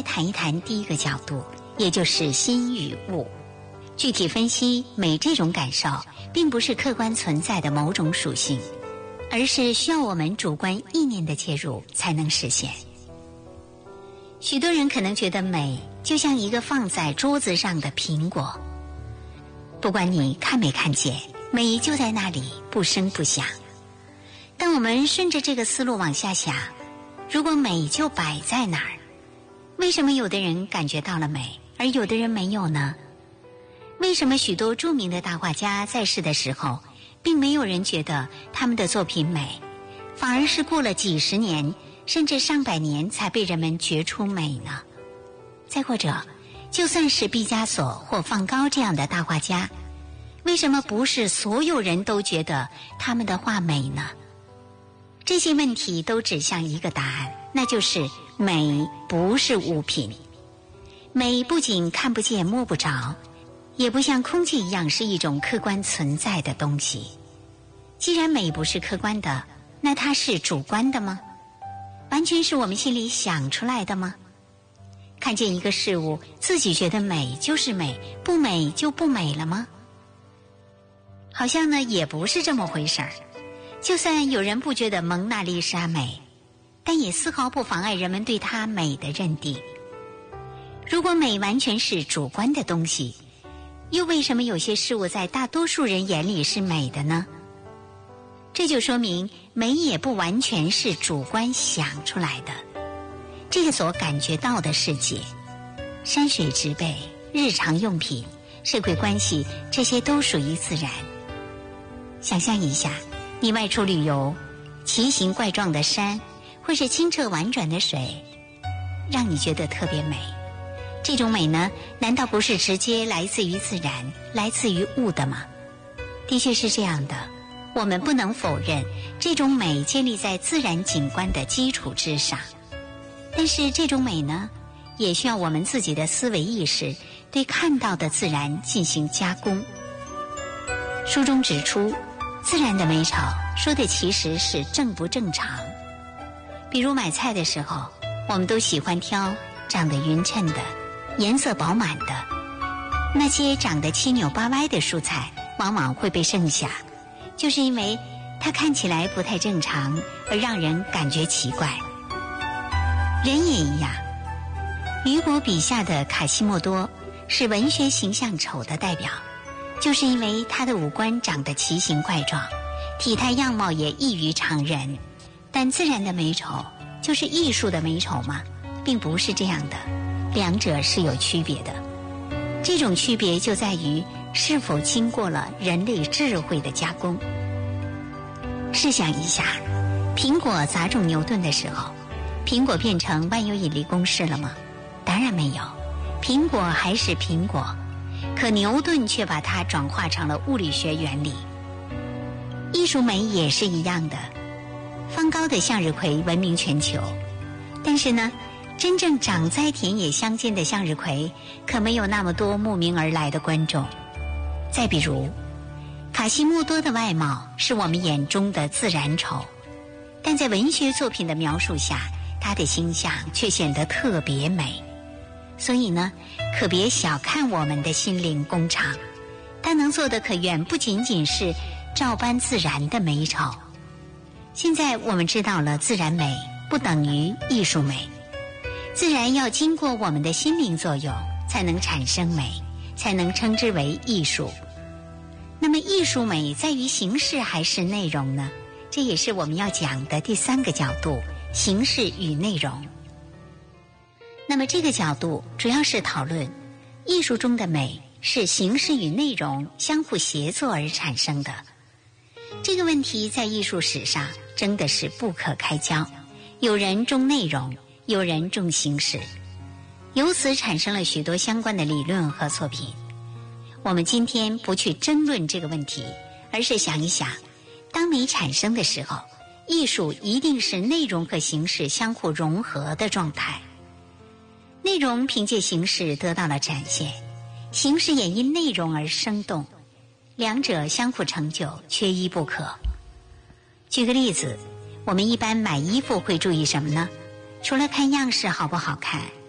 来谈一谈第一个角度，也就是心与物。具体分析美这种感受，并不是客观存在的某种属性，而是需要我们主观意念的介入才能实现。许多人可能觉得美就像一个放在桌子上的苹果，不管你看没看见，美就在那里不声不响。但我们顺着这个思路往下想，如果美就摆在哪儿，为什么有的人感觉到了美，而有的人没有呢？为什么许多著名的大画家在世的时候，并没有人觉得他们的作品美，反而是过了几十年甚至上百年才被人们觉出美呢？再或者，就算是毕加索或梵高这样的大画家，为什么不是所有人都觉得他们的画美呢？这些问题都指向一个答案，那就是美不是物品。美不仅看不见摸不着，也不像空气一样是一种客观存在的东西。既然美不是客观的，那它是主观的吗？完全是我们心里想出来的吗？看见一个事物，自己觉得美就是美，不美就不美了吗？好像呢也不是这么回事儿。就算有人不觉得蒙娜丽莎美，但也丝毫不妨碍人们对她美的认定。如果美完全是主观的东西，又为什么有些事物在大多数人眼里是美的呢？这就说明美也不完全是主观想出来的。这个所感觉到的世界，山水植被、日常用品、社会关系，这些都属于自然。想象一下，你外出旅游，奇形怪状的山，或是清澈婉转的水，让你觉得特别美。这种美呢，难道不是直接来自于自然，来自于物的吗？的确是这样的，我们不能否认这种美建立在自然景观的基础之上。但是这种美呢，也需要我们自己的思维意识对看到的自然进行加工。书中指出，自然的美丑说的其实是正不正常。比如买菜的时候，我们都喜欢挑长得匀称的、颜色饱满的，那些长得七扭八歪的蔬菜往往会被剩下，就是因为它看起来不太正常，而让人感觉奇怪。人也一样，雨果笔下的卡西莫多是文学形象丑的代表，就是因为他的五官长得奇形怪状，体态样貌也异于常人。但自然的美丑就是艺术的美丑吗？并不是这样的，两者是有区别的。这种区别就在于是否经过了人类智慧的加工。试想一下，苹果砸中牛顿的时候，苹果变成万有引力公式了吗？当然没有，苹果还是苹果，可牛顿却把它转化成了物理学原理。艺术美也是一样的，梵高的向日葵闻名全球，但是呢，真正长在田野乡间的向日葵可没有那么多慕名而来的观众。再比如，卡西莫多的外貌是我们眼中的自然丑，但在文学作品的描述下，他的形象却显得特别美。所以呢，可别小看我们的心灵工厂，它能做的可远不仅仅是照搬自然的美丑。现在我们知道了，自然美不等于艺术美，自然要经过我们的心灵作用，才能产生美，才能称之为艺术。那么艺术美在于形式还是内容呢？这也是我们要讲的第三个角度，形式与内容。那么这个角度主要是讨论艺术中的美是形式与内容相互协作而产生的。这个问题在艺术史上真的是不可开交，有人重内容，有人重形式，由此产生了许多相关的理论和作品。我们今天不去争论这个问题，而是想一想，当美产生的时候，艺术一定是内容和形式相互融合的状态。内容凭借形式得到了展现，形式也因内容而生动，两者相互成就，缺一不可。举个例子，我们一般买衣服会注意什么呢？除了看样式好不好看，